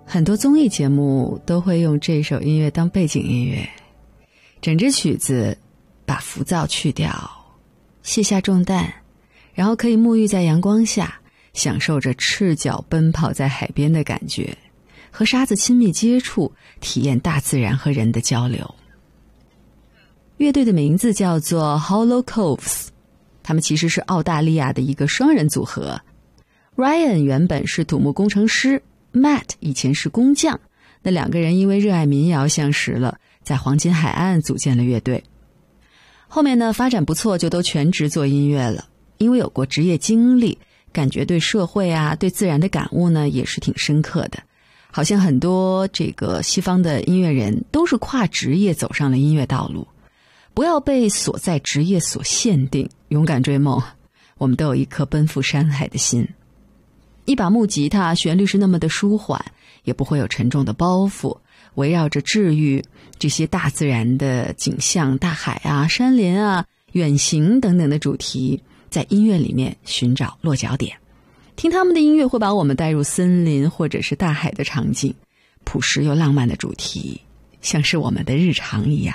很多综艺节目都会用这首音乐当背景音乐，整支曲子把浮躁去掉，卸下重担，然后可以沐浴在阳光下，享受着赤脚奔跑在海边的感觉，和沙子亲密接触，体验大自然和人的交流。乐队的名字叫做 Hollow Coves， 他们其实是澳大利亚的一个双人组合。 Ryan 原本是土木工程师， Matt 以前是工匠，那两个人因为热爱民谣相识了，在黄金海岸组建了乐队。后面呢，发展不错，就都全职做音乐了。因为有过职业经历，感觉对社会啊，对自然的感悟呢，也是挺深刻的。好像很多这个西方的音乐人都是跨职业走上了音乐道路。不要被所在职业所限定，勇敢追梦。我们都有一颗奔赴山海的心。一把木吉他，旋律是那么的舒缓，也不会有沉重的包袱，围绕着治愈这些大自然的景象，大海啊、山林啊、远行等等的主题，在音乐里面寻找落脚点。听他们的音乐会把我们带入森林或者是大海的场景，朴实又浪漫的主题，像是我们的日常一样。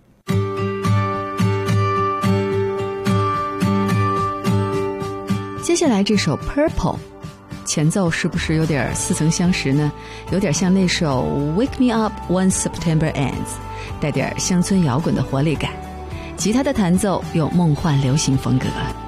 接下来这首 Purple， 前奏是不是有点似曾相识呢？有点像那首 Wake Me Up When September Ends， 带点乡村摇滚的活力感，吉他的弹奏有梦幻流行风格。